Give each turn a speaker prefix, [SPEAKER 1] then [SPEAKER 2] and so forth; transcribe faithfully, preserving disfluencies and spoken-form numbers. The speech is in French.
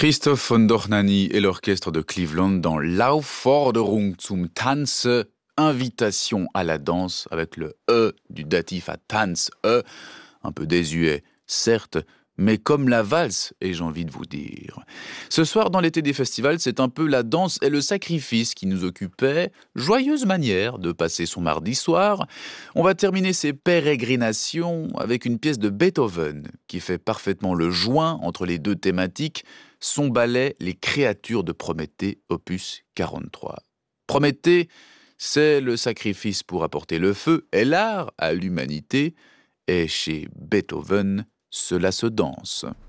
[SPEAKER 1] Christoph von Dohnanyi et l'orchestre de Cleveland dans l'Aufforderung zum Tanze, invitation à la danse, avec le E du datif à Tanz, E, un peu désuet, certes, mais comme la valse, ai-je envie de vous dire. Ce soir, dans l'été des festivals, c'est un peu la danse et le sacrifice qui nous occupaient. Joyeuse manière de passer son mardi soir. On va terminer ces pérégrinations avec une pièce de Beethoven qui fait parfaitement le joint entre les deux thématiques, son ballet Les créatures de Prométhée, opus quarante-trois. Prométhée, c'est le sacrifice pour apporter le feu et l'art à l'humanité, et chez Beethoven, cela se danse.